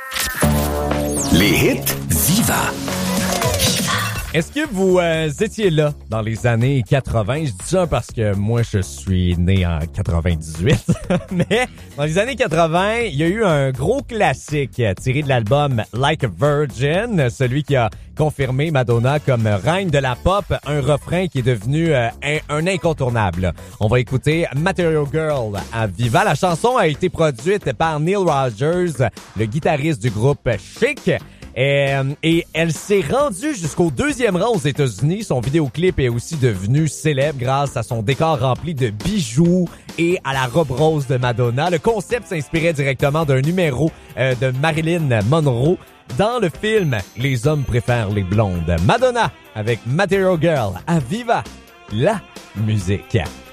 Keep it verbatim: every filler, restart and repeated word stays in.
Les hits Viva. Est-ce que vous euh, étiez là dans les années quatre-vingts? Je dis ça parce que moi, je suis né en quatre-vingt-dix-huit. Mais dans les années quatre-vingts, il y a eu un gros classique tiré de l'album Like a Virgin, celui qui a confirmé Madonna comme reine de la pop, un refrain qui est devenu euh, un, un incontournable. On va écouter Material Girl à Viva. La chanson a été produite par Neil Rogers, le guitariste du groupe Chic. Et, et elle s'est rendue jusqu'au deuxième rang aux États-Unis. Son vidéoclip est aussi devenu célèbre grâce à son décor rempli de bijoux et à la robe rose de Madonna. Le concept s'inspirait directement d'un numéro euh, de Marilyn Monroe dans le film Les hommes préfèrent les blondes. Madonna avec Material Girl à Viva, la musique.